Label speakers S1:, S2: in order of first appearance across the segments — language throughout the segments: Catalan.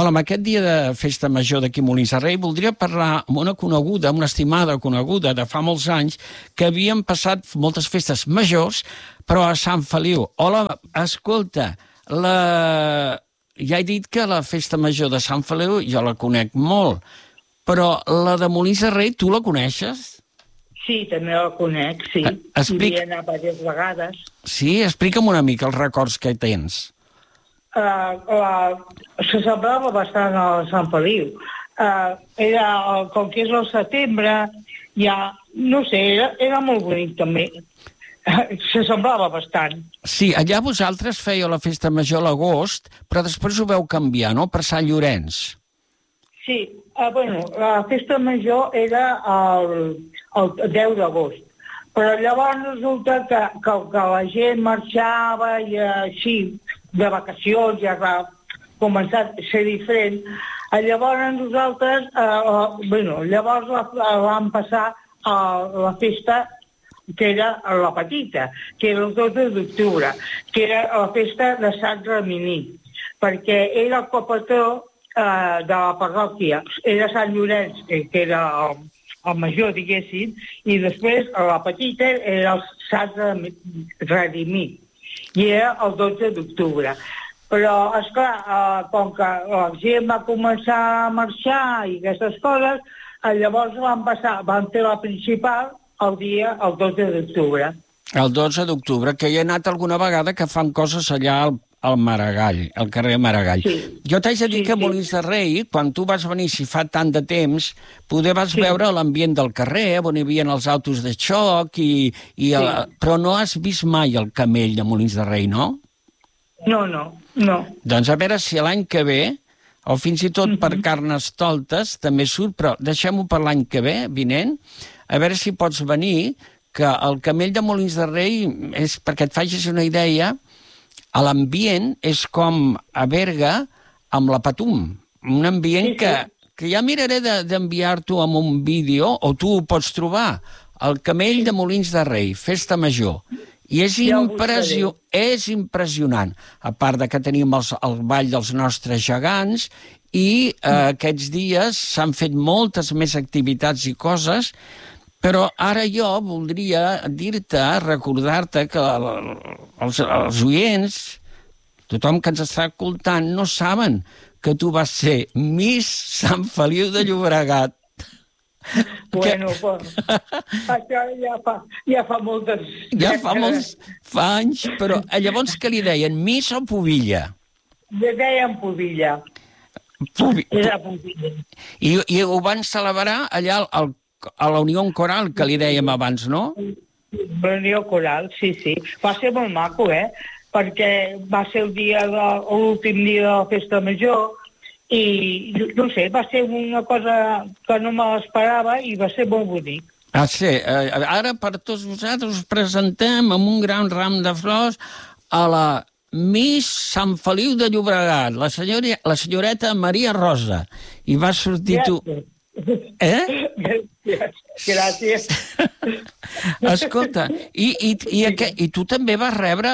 S1: Hola, amb aquest dia de festa major d'aquí a Molins de Rei voldria parlar amb una coneguda, una estimada coneguda de fa molts anys, que havien passat moltes festes majors, però a Sant Feliu. Hola, escolta, ja he dit que la festa major de Sant Feliu jo la conec molt, però la de Molins de Rei, tu la coneixes?
S2: Sí, també la conec, sí. Hi havia anat diverses vegades.
S1: Sí? Explica'm una mica els records que tens.
S2: S'assemblava bastant a Sant Feliu. Era, com que és el setembre, ja, no sé, era molt bonic també. S'assemblava bastant.
S1: Sí, allà vosaltres fèieu la festa major a l'agost, però després ho veu canviar, no?, per Sant Llorenç.
S2: Sí, la festa major era el 10 d'agost, però llavors resulta que la gent marxava i així, de vacacions, ja va començar a ser diferent. Llavors nosaltres, llavors vam passar a la festa que era la petita, que era el 12 d'octubre, que era la festa de Sant Remini, perquè era el copatró de la parròquia. Era Sant Llorenç, que era el major, diguéssim, i després la petita era el Sant Redimí, i era el 12 d'octubre. Però, esclar, com que la gent va començar a marxar i aquestes coses, llavors van fer la principal el 12 d'octubre.
S1: El 12 d'octubre, que hi he anat alguna vegada que fan coses allà al Maragall, al carrer Maragall. Sí. Jo t'haig de dir que a Molins de Rei, quan tu vas venir, si fa tant de temps, poder vas veure l'ambient del carrer, on hi havia els autos de xoc, però no has vist mai el camell de Molins de Rei, no?
S2: No.
S1: Doncs a veure si l'any que ve, o fins i tot per Carnestoltes, també surt, però deixem-ho per l'any que ve, vinent, a veure si pots venir, que el camell de Molins de Rei, és perquè et facis una idea, l'ambient és com a Berga amb la Patum. Un ambient que ja miraré d'enviar-t'ho amb un vídeo, o tu ho pots trobar. El camell de Molins de Rei, festa major. I és impressionant. A part de que tenim el ball dels nostres gegants i aquests dies s'han fet moltes més activitats i coses. Però ara jo voldria dir-te, recordar-te que els oients, tothom que ens està escoltant, no saben que tu vas ser Miss Sant Feliu de Llobregat.
S2: Bueno, això ja fa moltes...
S1: Fa anys, però llavors què li deien, Miss o Pubilla?
S2: Li deien Pubilla. Era Pubilla.
S1: I ho van celebrar allà a la Unió Coral, que li dèiem abans, no?
S2: La Unió Coral, sí. Va ser molt maco, perquè va ser l'últim dia de la festa major i, no sé, va ser una cosa que no me l'esperava i va ser molt bonic.
S1: Sí, ara per tots vosaltres us presentem amb un gran ram de flors a la Miss Sant Feliu de Llobregat, la senyoreta Maria Rosa. I va sortir tu...
S2: Gràcies.
S1: Escolta, i tu també vas rebre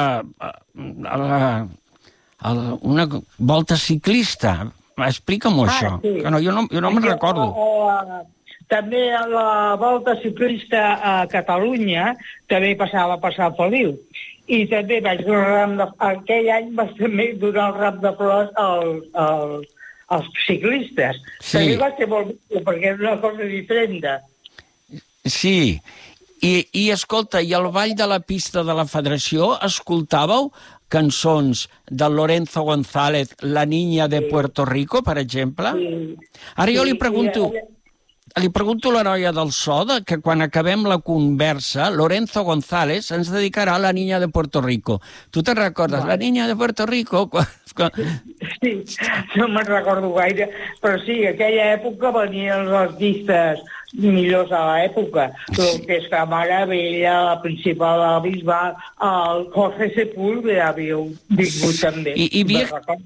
S1: una volta ciclista. Explica'm això.
S2: Sí.
S1: Jo no me'n recordo.
S2: També a la volta ciclista a Catalunya també passava per Sant Feliu. I també vaig donar aquell any vaig també donar el ram de flors als ciclistes. Sí. També va ser molt bé, perquè és una cosa diferent.
S1: Sí. I escolta, i al ball de la pista de la Federació escoltàveu cançons de Lorenzo González, La niña de Puerto Rico, per exemple? Sí. Ara jo li pregunto a la noia del so que quan acabem la conversa, Lorenzo González ens dedicarà a La niña de Puerto Rico. Tu te'n recordes? La niña de Puerto Rico...
S2: Sí, no me'n recordo gaire, però sí, aquella època venien els artistes millors a l'època, que és Camarabella, la principal del Bisbal, el Jorge Sepúlveda havia vingut també.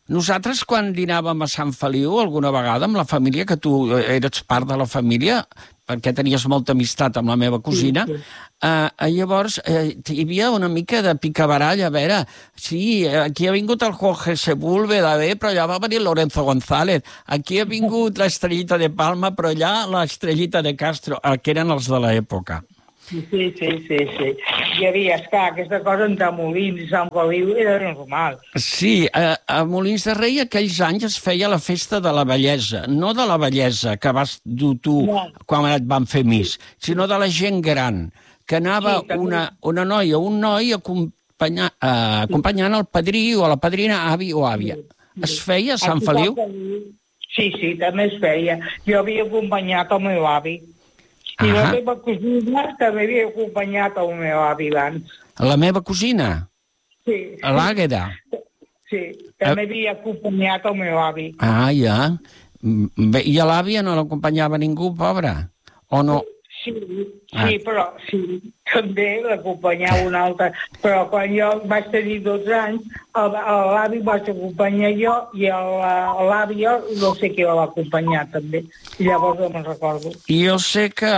S1: Nosaltres, quan dinàvem a Sant Feliu, alguna vegada, amb la família, que tu eres part de la família, perquè tenies molta amistat amb la meva cosina, llavors hi havia una mica de picabarall, a veure, sí, aquí ha vingut el Jorge Sepúlveda, però allà va venir Lorenzo González, aquí ha vingut l'Estrellita de Palma, però allà l'Estrellita de Castro, que eren els de l'època.
S2: Sí. Hi havia, esclar, aquesta cosa entre Molins i Sant Feliu era normal.
S1: Sí, a Molins de Rei aquells anys es feia la festa de la bellesa, no de la bellesa que vas dur tu quan et van fer Miss, sinó de la gent gran, que anava una noia o un noi acompanyant el padrí o la padrina, avi o àvia. Es feia a Sant Feliu?
S2: Sí, també es feia. Jo havia acompanyat el meu avi. I la meva cosina també havia acompanyat el meu avi abans.
S1: La meva cosina?
S2: Sí.
S1: L'Àgueda?
S2: Sí, també havia acompanyat el meu avi.
S1: Ja. I a l'àvia no l'acompanyava ningú, pobra? O no?
S2: Sí, però sí, també l'acompanyava un altre. Però quan jo vaig tenir 12 anys, l'avi vaig acompanyar jo i l'àvia no sé qui va acompanyar també. Llavors no me'n recordo.
S1: I jo sé que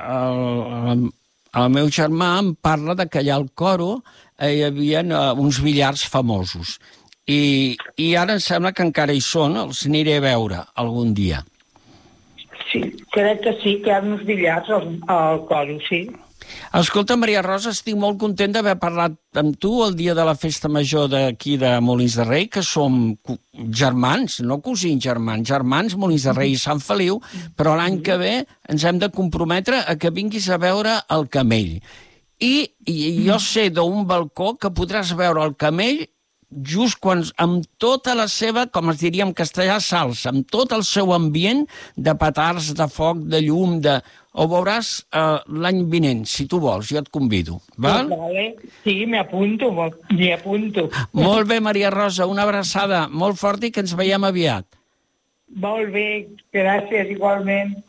S1: el meu germà em parla que allà al Coro hi havia uns billars famosos. I ara em sembla que encara hi són, els aniré a veure algun dia.
S2: Sí, crec que sí, que hi ha uns billars al Coro, sí.
S1: Escolta, Maria Rosa, estic molt content d'haver parlat amb tu el dia de la festa major d'aquí de Molins de Rei, que som germans, no cosins germans, Molins de Rei i Sant Feliu, però l'any que ve ens hem de comprometre a que vinguis a veure el camell. I jo sé d'un balcó que podràs veure el camell just quan, amb tota la seva, com es diria en castellà, salsa, amb tot el seu ambient de petards, de foc, de llum, ho veuràs l'any vinent, si tu vols, jo et convido. Val?
S2: Sí, m'hi apunto.
S1: Molt bé, Maria Rosa, una abraçada molt forta i que ens veiem aviat.
S2: Molt bé, gràcies igualment.